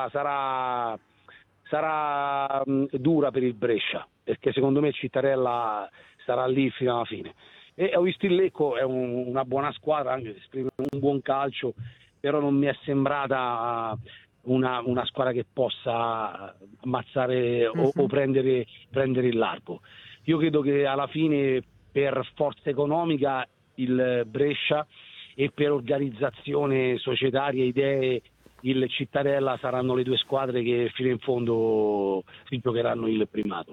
sarà dura per il Brescia, perché secondo me Cittadella sarà lì fino alla fine. E ho visto il Lecco, è una buona squadra, anche se esprime un buon calcio, però non mi è sembrata una squadra che possa ammazzare o prendere il largo. Io credo che alla fine, per forza economica, il Brescia, e per organizzazione societaria, idee, il Cittadella saranno le due squadre che fino in fondo si giocheranno il primato.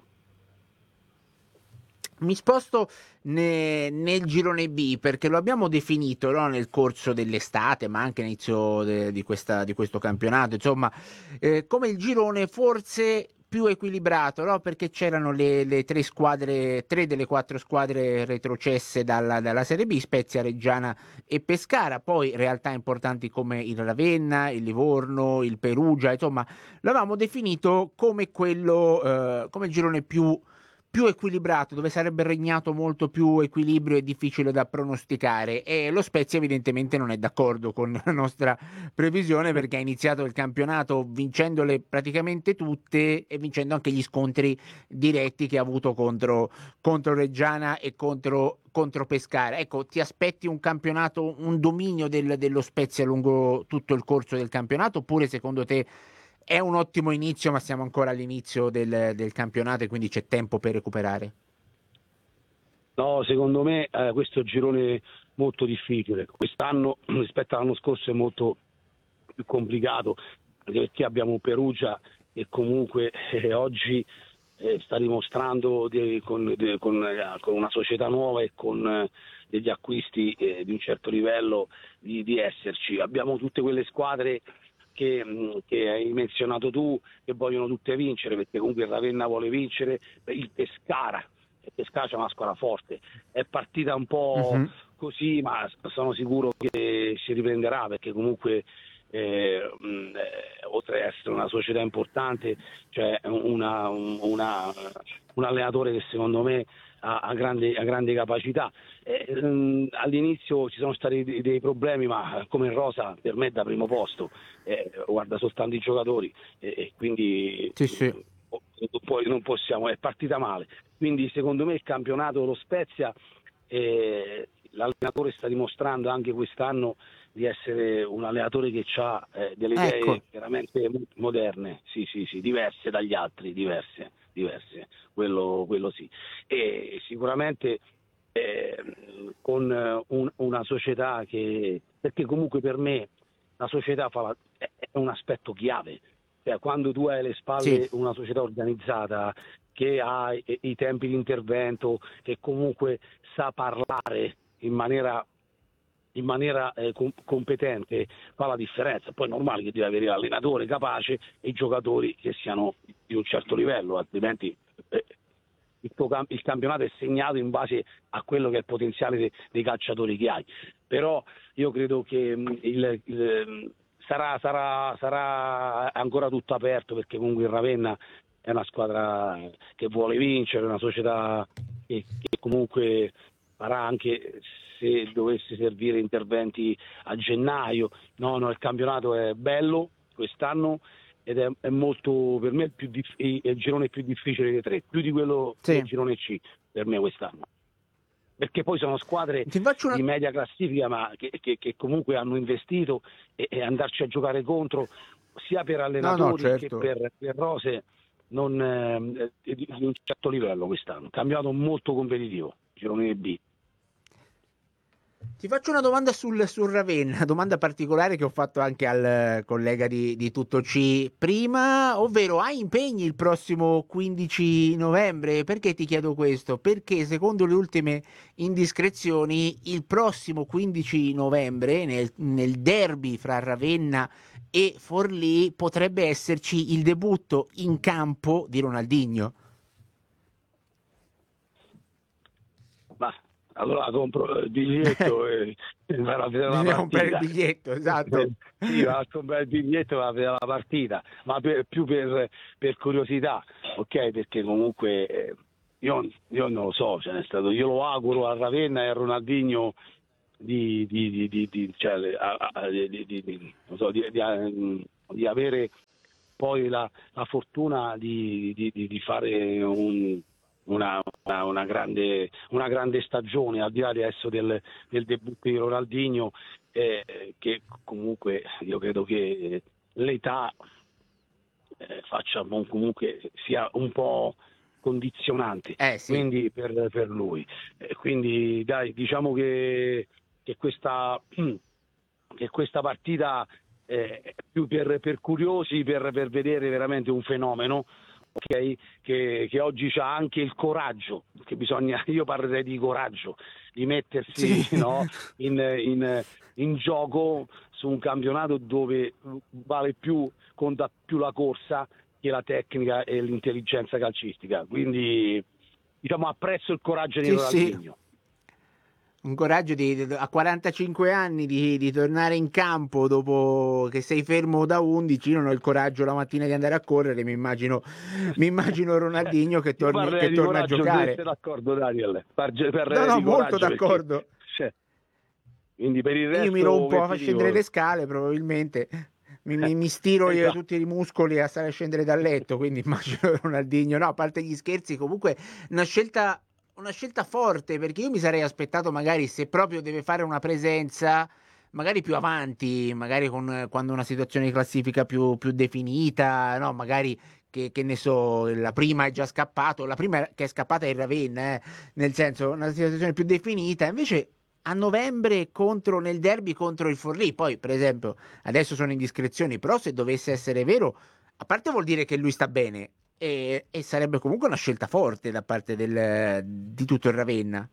Mi sposto nel girone B, perché lo abbiamo definito, no, nel corso dell'estate, ma anche all'inizio di questo campionato, insomma, come il girone forse più equilibrato, no? Perché c'erano le tre squadre, tre delle quattro squadre retrocesse dalla Serie B, Spezia, Reggiana e Pescara, poi realtà importanti come il Ravenna, il Livorno, il Perugia, insomma, l'avevamo definito come quello, come il girone più equilibrato, dove sarebbe regnato molto più equilibrio e difficile da pronosticare, e lo Spezia evidentemente non è d'accordo con la nostra previsione, perché ha iniziato il campionato vincendole praticamente tutte e vincendo anche gli scontri diretti che ha avuto contro Reggiana e contro Pescara. Ecco, ti aspetti un campionato, un dominio dello Spezia lungo tutto il corso del campionato, oppure secondo te è un ottimo inizio, ma siamo ancora all'inizio del campionato e quindi c'è tempo per recuperare? No, secondo me questo è un girone molto difficile. Quest'anno rispetto all'anno scorso è molto più complicato, anche perché abbiamo Perugia che comunque oggi sta dimostrando con una società nuova e con degli acquisti di un certo livello di esserci. Abbiamo tutte quelle squadre che hai menzionato tu, che vogliono tutte vincere, perché comunque il Ravenna vuole vincere, il Pescara c'è una squadra forte, è partita un po' così, ma sono sicuro che si riprenderà, perché comunque oltre ad essere una società importante, c'è un allenatore che secondo me ha grandi capacità. All'inizio ci sono stati dei problemi, ma come in rosa per me è da primo posto, guarda soltanto i giocatori, quindi Sì, sì. poi non possiamo, è partita male. Quindi secondo me il campionato dello Spezia, l'allenatore sta dimostrando anche quest'anno di essere un allenatore che ha delle idee Ecco, veramente moderne, sì, diverse dagli altri, diverse, quello sì. E sicuramente con una società perché comunque per me la società è un aspetto chiave, cioè quando tu hai alle sì. spalle una società organizzata che ha i tempi di intervento, che comunque sa parlare in maniera competente, fa la differenza. Poi è normale che devi avere l'allenatore capace e i giocatori che siano di un certo livello, altrimenti il campionato è segnato in base a quello che è il potenziale dei calciatori che hai. Però io credo che sarà ancora tutto aperto, perché comunque il Ravenna è una squadra che vuole vincere, una società che comunque farà, anche se dovesse servire interventi a gennaio. No, il campionato è bello quest'anno ed è molto, per me è il girone più difficile dei tre, più di quello del Sì. girone C per me quest'anno, perché poi sono squadre Ti faccio una... di media classifica, ma che comunque hanno investito, e andarci a giocare contro, sia per No, no, allenatori che certo. per rose, non di un certo livello quest'anno. Campionato molto competitivo, girone B. Ti faccio una domanda sul Ravenna, una domanda particolare che ho fatto anche al collega di Tutto C prima, ovvero: hai impegni il prossimo 15 novembre? Perché ti chiedo questo? Perché secondo le ultime indiscrezioni il prossimo 15 novembre nel derby fra Ravenna e Forlì potrebbe esserci il debutto in campo di Ronaldinho. Ma allora compro il biglietto e vado a vedere la Bisogna comprare il partita. biglietto, esatto. Sì, vado a comprare il biglietto e vado a vedere la partita, ma più per curiosità, ok? Perché comunque io non lo so, io lo auguro a Ravenna e a Ronaldinho di avere poi la fortuna di fare una grande stagione, al di là adesso del debutto di Ronaldinho, che comunque io credo che l'età comunque sia un po' condizionante, Sì. quindi per lui. Quindi dai, diciamo che questa partita è più per curiosi, per vedere veramente un fenomeno, ok? Che oggi c'ha anche il coraggio, che bisogna, io parlerei di coraggio, di mettersi Sì. no, in gioco su un campionato dove conta più la corsa che la tecnica e l'intelligenza calcistica. Quindi diciamo apprezzo il coraggio di Sì, sì. Ronaldinho. Un coraggio a 45 anni di tornare in campo dopo che sei fermo da 11. Io non ho il coraggio la mattina di andare a correre, mi immagino Ronaldinho che Io parlerei di torna a coraggio, se giocare. sei d'accordo Daniel, No, parlerei no, di molto coraggio perché d'accordo. cioè, quindi per il Io mi resto rompo che a ti scendere dico? le scale, probabilmente mi stiro io Esatto. tutti i muscoli a stare a scendere dal letto, quindi immagino Ronaldinho. No, a parte gli scherzi, comunque una scelta forte, perché io mi sarei aspettato magari, se proprio deve fare una presenza, magari più avanti, magari quando una situazione di classifica più definita, no? Magari che ne so, la prima è già scappato, la prima che è scappata è il Ravenna, nel senso una situazione più definita. Invece a novembre nel derby contro il Forlì, poi per esempio adesso sono indiscrezioni, però se dovesse essere vero, a parte vuol dire che lui sta bene e sarebbe comunque una scelta forte da parte di tutto il Ravenna.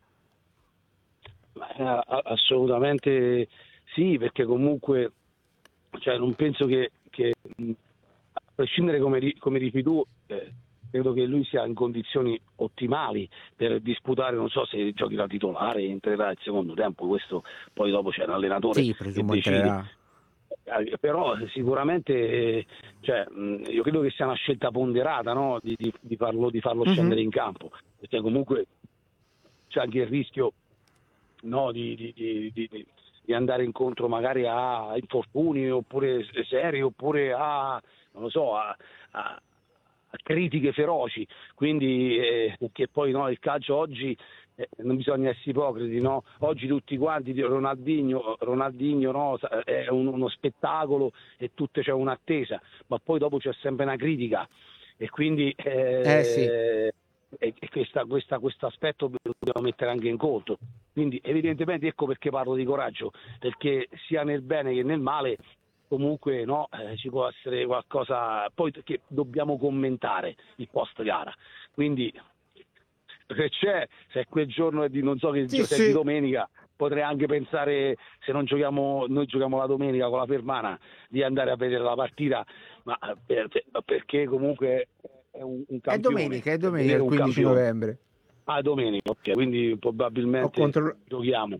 Assolutamente sì, perché comunque cioè, non penso che a prescindere come dici tu, credo che lui sia in condizioni ottimali per disputare, non so se giochi da titolare, entrerà il secondo tempo, questo poi dopo c'è un allenatore Sì, che presumo decide. entrerà. Però sicuramente cioè, io credo che sia una scelta ponderata, no? di farlo Mhm. scendere in campo, perché comunque c'è anche il rischio, no, di andare incontro magari a infortuni oppure seri oppure non lo so, a critiche feroci. Quindi che poi no, il calcio oggi non bisogna essere ipocriti, no? Oggi tutti quanti Ronaldinho no, è uno spettacolo e tutto c'è un'attesa, ma poi dopo c'è sempre una critica e quindi Sì. questo aspetto lo dobbiamo mettere anche in conto. Quindi evidentemente ecco perché parlo di coraggio, perché sia nel bene che nel male comunque no, ci può essere qualcosa poi che dobbiamo commentare il post gara. Quindi se c'è, se è quel giorno di non so che Sì, se è di sì. domenica, potrei anche pensare, se non giochiamo, noi giochiamo la domenica con la Fermana, di andare a vedere la partita, ma perché comunque è un campione, È per domenica vedere il un 15 campione. novembre. Ah, domenica, ok, quindi Ho probabilmente contro... giochiamo.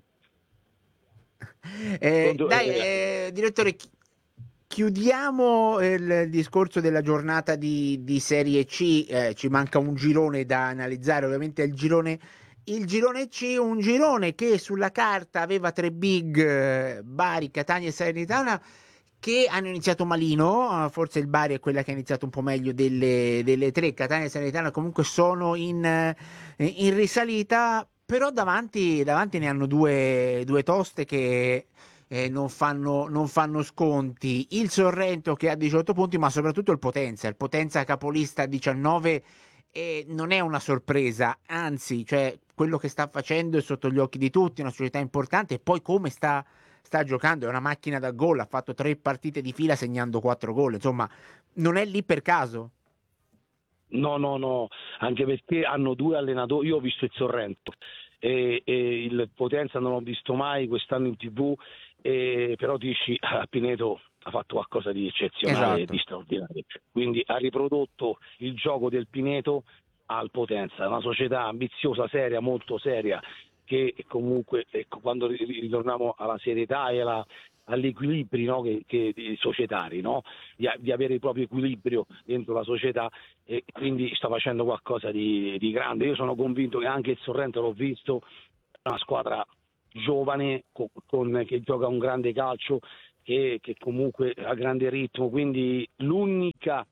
Dai, direttore, chiudiamo il discorso della giornata di Serie C. Ci manca un girone da analizzare, ovviamente il girone C, un girone che sulla carta aveva tre big, Bari, Catania e Salernitana, che hanno iniziato malino. Forse il Bari è quella che ha iniziato un po' meglio delle tre. Catania e Salernitana comunque sono in risalita, però davanti ne hanno due toste che non fanno sconti. Il Sorrento che ha 18 punti, ma soprattutto il Potenza capolista a 19, non è una sorpresa, anzi, cioè, quello che sta facendo è sotto gli occhi di tutti, una società importante, e poi come sta giocando, è una macchina da gol, ha fatto 3 partite di fila segnando 4 gol, insomma, non è lì per caso. No, no, no, anche perché hanno due allenatori, io ho visto il Sorrento e il Potenza non l'ho visto mai quest'anno in TV, però dici Pineto ha fatto qualcosa di eccezionale e di Esatto. straordinario, quindi ha riprodotto il gioco del Pineto al Potenza, una società ambiziosa, seria, molto seria, che comunque ecco, quando ritorniamo alla serietà e all'equilibrio no, societari, no? Di avere il proprio equilibrio dentro la società e quindi sta facendo qualcosa di grande. Io sono convinto che anche il Sorrento, l'ho visto, è una squadra giovane che gioca un grande calcio, che comunque ha grande ritmo, quindi l'unica l'unica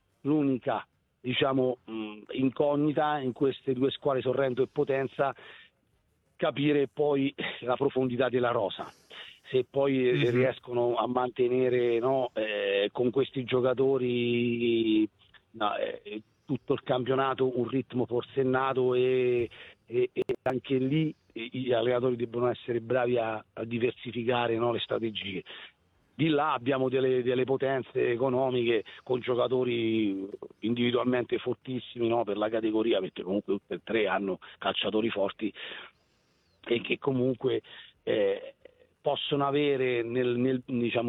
diciamo incognita in queste due squadre, Sorrento e Potenza, capire poi la profondità della rosa, se poi riescono a mantenere, no, con questi giocatori tutto il campionato un ritmo forsennato, e anche lì gli allenatori debbono essere bravi a diversificare, no, le strategie. Di là abbiamo delle potenze economiche con giocatori individualmente fortissimi, no, per la categoria, perché comunque tutte e tre hanno calciatori forti e che comunque possono avere nel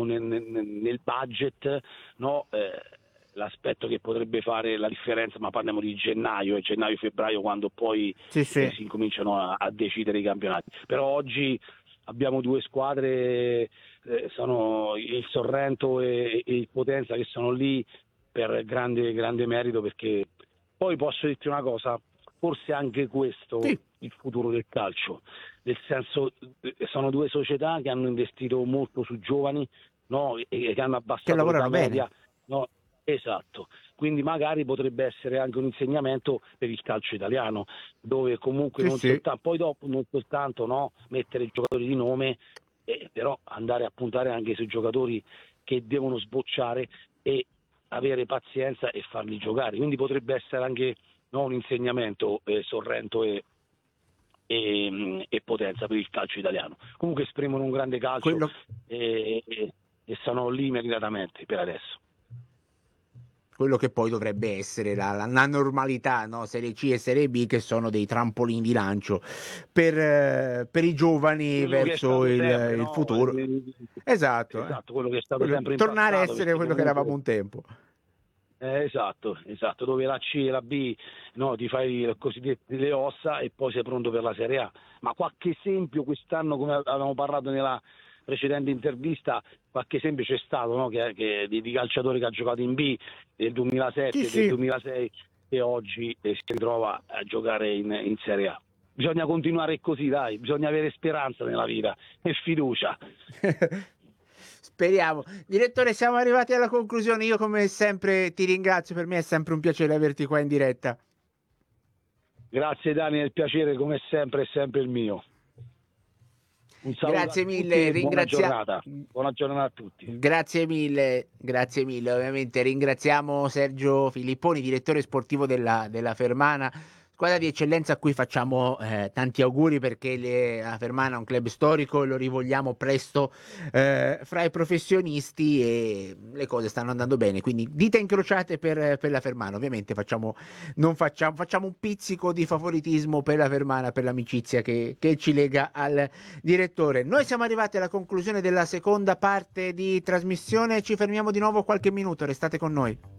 budget, no, l'aspetto che potrebbe fare la differenza, ma parliamo di gennaio-febbraio, quando poi Sì, sì. si incominciano a decidere i campionati. Però oggi abbiamo due squadre, sono il Sorrento e il Potenza, che sono lì per grande merito, perché poi posso dirti una cosa, forse anche questo Sì. il futuro del calcio, nel senso, sono due società che hanno investito molto su giovani, no, e che hanno Che abbassato l'età lavorano bene. media, no? Esatto, quindi magari potrebbe essere anche un insegnamento per il calcio italiano, dove comunque Sì, non sì. soltanto, poi dopo non soltanto, no, mettere giocatori di nome, però andare a puntare anche sui giocatori che devono sbocciare e avere pazienza e farli giocare. Quindi potrebbe essere anche, no, un insegnamento, Sorrento e Potenza per il calcio italiano. Comunque esprimono un grande calcio Quello, e sono lì meritatamente per adesso. quello che poi dovrebbe essere la normalità, no? Serie C e Serie B, che sono dei trampolini di lancio per i giovani Quello che è verso stato sempre, il no? futuro. Esatto, Esatto, quello che è stato sempre in tornare a passato, essere perché quello che eravamo comunque un tempo. esatto, dove la C e la B, no, ti fai le cosiddette le ossa e poi sei pronto per la Serie A. Ma qualche esempio quest'anno, come avevamo parlato nella precedente intervista, qualche esempio c'è stato, no, di calciatori che ha giocato in B del 2007, Sì, del sì. 2006 e oggi si ritrova a giocare in Serie A. Bisogna continuare così, dai, bisogna avere speranza nella vita e fiducia. Speriamo. Direttore, siamo arrivati alla conclusione. Io come sempre ti ringrazio, per me è sempre un piacere averti qua in diretta. Grazie Dani, il piacere come sempre è sempre il mio. Un saluto a Grazie tutti mille, e buona giornata. Buona giornata a tutti. grazie mille. Ovviamente ringraziamo Sergio Filipponi, direttore sportivo della Fermana, squadra di eccellenza a cui facciamo tanti auguri, perché la Fermana è un club storico e lo rivogliamo presto fra i professionisti, e le cose stanno andando bene, quindi dita incrociate per la Fermana. Ovviamente non facciamo un pizzico di favoritismo per la Fermana, per l'amicizia che ci lega al direttore. Noi siamo arrivati alla conclusione della seconda parte di trasmissione, ci fermiamo di nuovo qualche minuto, restate con noi.